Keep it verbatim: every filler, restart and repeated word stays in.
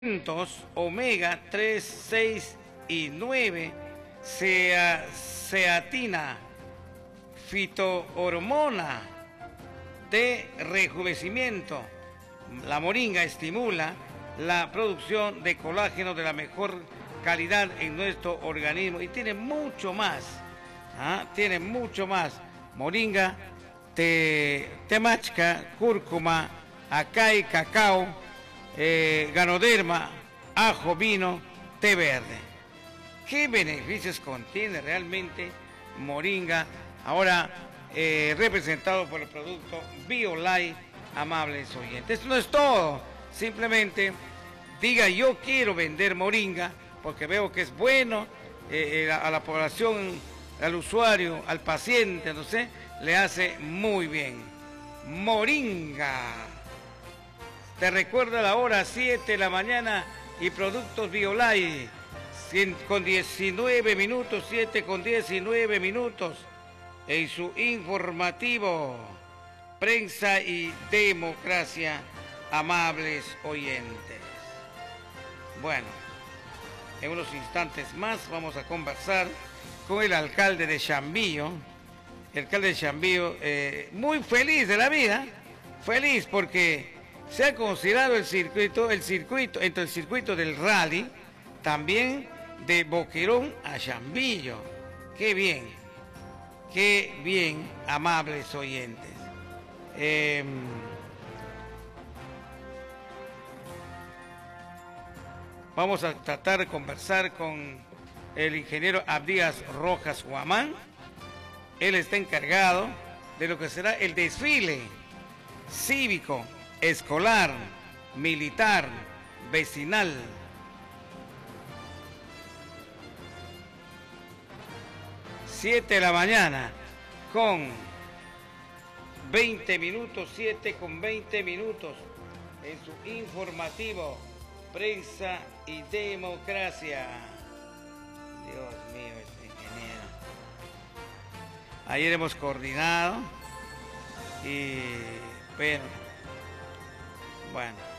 Alimentos omega tres, seis y nueve, sea, ceatina, fitohormona de rejuvenecimiento. La moringa estimula la producción de colágeno de la mejor calidad en nuestro organismo y tiene mucho más, ¿ah? Tiene mucho más. Moringa, te, temachca, cúrcuma, acai, cacao, eh, ganoderma, ajo, vino, té verde. ¿Qué beneficios contiene realmente moringa? Ahora eh, representado por el producto BioLife, amables oyentes. Esto no es todo, simplemente diga yo quiero vender moringa porque veo que es bueno eh, eh, a la población, al usuario, al paciente, no sé, le hace muy bien. Moringa. Te recuerda la hora siete de la mañana y productos BioLife con diecinueve minutos, siete con diecinueve minutos en su informativo Prensa y Democracia, amables oyentes. Bueno, en unos instantes más vamos a conversar con el alcalde de Shambillo. El alcalde de Shambillo, eh, muy feliz de la vida, feliz porque se ha considerado el circuito, el circuito, entre el circuito del rally, también de Boquerón a Shambillo. Qué bien, qué bien, amables oyentes. Eh, vamos a tratar de conversar con el ingeniero Abdías Rojas Guamán. Él está encargado de lo que será el desfile cívico, escolar, militar, vecinal. siete de la mañana con veinte minutos, siete con veinte minutos en su informativo Prensa y Democracia. Dios mío, este ingeniero. Ayer hemos coordinado y bueno, bueno.